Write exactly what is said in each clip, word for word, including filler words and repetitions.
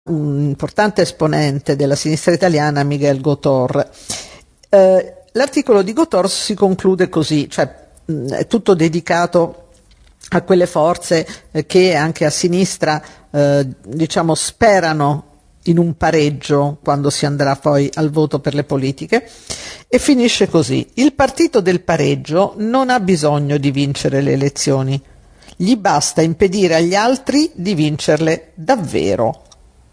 un importante esponente della sinistra italiana, Miguel Gotor. Eh, l'articolo di Gotor si conclude così, cioè mh, è tutto dedicato a quelle forze eh, che anche a sinistra eh, diciamo sperano in un pareggio quando si andrà poi al voto per le politiche, e finisce così: il partito del pareggio non ha bisogno di vincere le elezioni, gli basta impedire agli altri di vincerle davvero.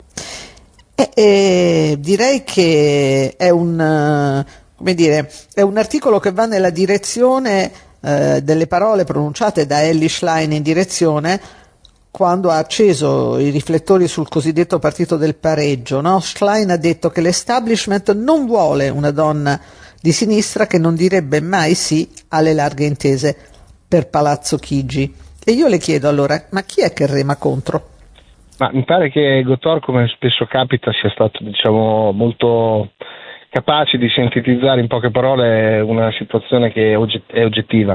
E, e direi che è un, come dire, è un articolo che va nella direzione eh, delle parole pronunciate da Elly Schlein in direzione quando ha acceso i riflettori sul cosiddetto partito del pareggio, no? Schlein ha detto che l'establishment non vuole una donna di sinistra che non direbbe mai sì alle larghe intese per Palazzo Chigi. E io le chiedo allora, ma chi è che rema contro? Ma mi pare che Gotor, come spesso capita, sia stato diciamo molto capace di sintetizzare in poche parole una situazione che è oggettiva.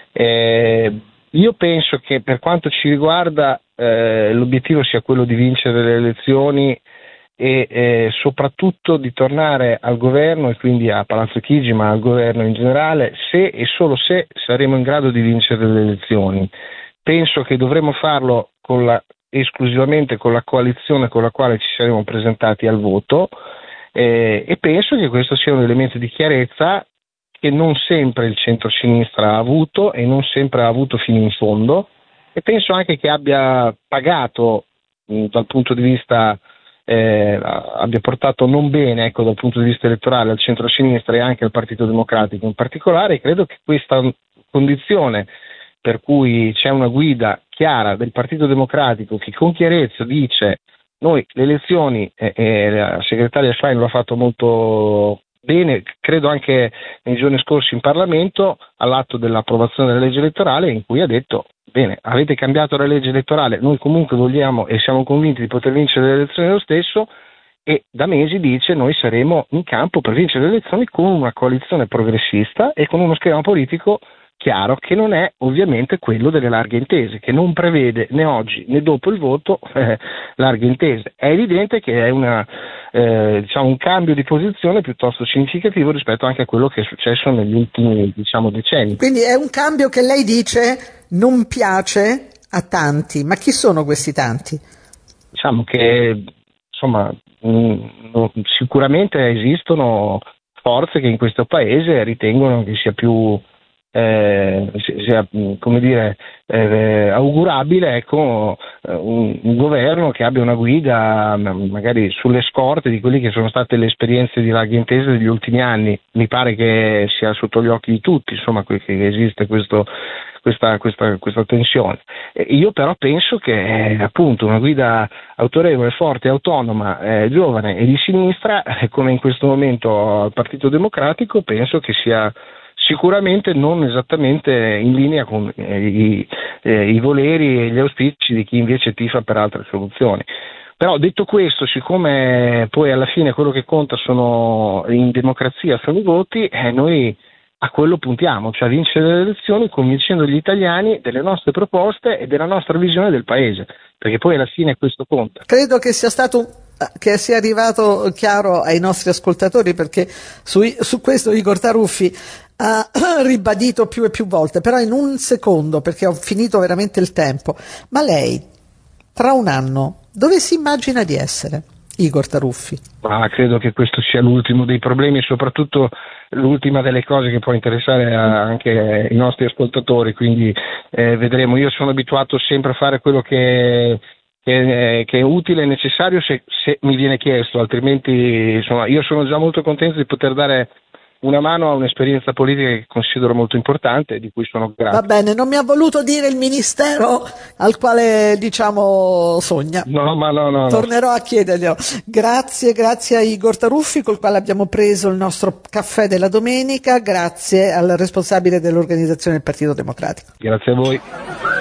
Eh, io penso che per quanto ci riguarda eh, l'obiettivo sia quello di vincere le elezioni e eh, soprattutto di tornare al governo, e quindi a Palazzo Chigi, ma al governo in generale, se e solo se saremo in grado di vincere le elezioni. Penso che dovremo farlo con la, esclusivamente con la coalizione con la quale ci saremo presentati al voto, eh, e penso che questo sia un elemento di chiarezza che non sempre il centro-sinistra ha avuto e non sempre ha avuto fino in fondo, e penso anche che abbia pagato mh, dal punto di vista eh, abbia portato non bene, ecco, dal punto di vista elettorale al centro-sinistra e anche al Partito Democratico in particolare. Credo che questa condizione per cui c'è una guida chiara del Partito Democratico che con chiarezza dice: noi le elezioni, e eh, eh, la segretaria Schlein lo ha fatto molto bene, credo anche nei giorni scorsi in Parlamento, all'atto dell'approvazione della legge elettorale, in cui ha detto: bene, avete cambiato la legge elettorale, noi comunque vogliamo e siamo convinti di poter vincere le elezioni lo stesso, e da mesi dice: noi saremo in campo per vincere le elezioni con una coalizione progressista e con uno schema politico chiaro, che non è ovviamente quello delle larghe intese, che non prevede né oggi né dopo il voto eh, larghe intese. È evidente che è una, eh, diciamo un cambio di posizione piuttosto significativo rispetto anche a quello che è successo negli ultimi diciamo decenni. Quindi è un cambio che lei dice non piace a tanti, ma chi sono questi tanti? Diciamo che insomma mh, sicuramente esistono forze che in questo paese ritengono che sia più Eh, sia, come dire, eh, augurabile, ecco, un, un governo che abbia una guida magari sulle scorte di quelli che sono state le esperienze di larghe intese degli ultimi anni. Mi pare che sia sotto gli occhi di tutti, insomma, che esiste questo, questa, questa, questa tensione. Io però penso che eh, appunto una guida autorevole, forte, autonoma, eh, giovane e di sinistra, eh, come in questo momento al Partito Democratico, penso che sia sicuramente non esattamente in linea con eh, i, eh, i voleri e gli auspici di chi invece tifa per altre soluzioni. Però detto questo, siccome poi alla fine quello che conta sono in democrazia sono i voti, eh, noi a quello puntiamo, cioè a vincere le elezioni convincendo gli italiani delle nostre proposte e della nostra visione del paese, perché poi alla fine questo conta. Credo che sia stato che sia arrivato chiaro ai nostri ascoltatori, perché su, su questo Igor Taruffi ha ribadito più e più volte, però in un secondo, perché ho finito veramente il tempo. Ma lei tra un anno dove si immagina di essere, Igor Taruffi? Ah, credo che questo sia l'ultimo dei problemi e soprattutto l'ultima delle cose che può interessare a, anche i nostri ascoltatori, quindi eh, vedremo. Io sono abituato sempre a fare quello che Che, che è utile e necessario se, se mi viene chiesto, altrimenti insomma io sono già molto contento di poter dare una mano a un'esperienza politica che considero molto importante e di cui sono grato. Va bene, non mi ha voluto dire il ministero al quale diciamo sogna. No, ma no, no. Tornerò no. a chiederglielo. Grazie, grazie a Igor Taruffi, col quale abbiamo preso il nostro caffè della domenica, grazie al responsabile dell'organizzazione del Partito Democratico. Grazie a voi.